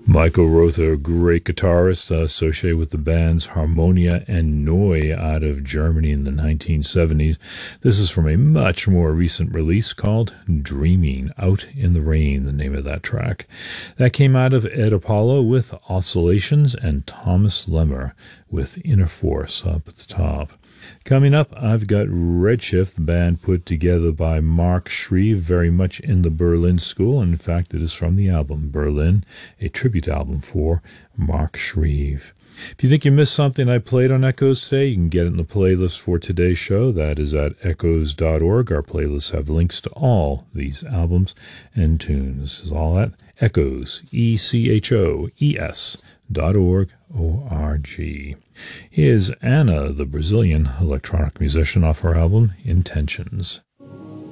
Michael Rother, great guitarist associated with the bands Harmonia and Neu out of Germany in the 1970s. This is from a much more recent release called Dreaming Out in the Rain, the name of that track. That came out of Ed Apollo with Oscillations and Thomas Lemmer with Inner Force up at the top. Coming up, I've got Redshift, the band put together by Mark Shreve, very much in the Berlin school. In fact, it is from the album Berlin, a tribute album for Mark Shreve. If you think you missed something I played on Echoes today, you can get it in the playlist for today's show. That is at echoes.org. Our playlists have links to all these albums and tunes. This is all at Echoes, ECHOES.org, O-R-G. Here's Anna, the Brazilian electronic musician, off her album Intentions.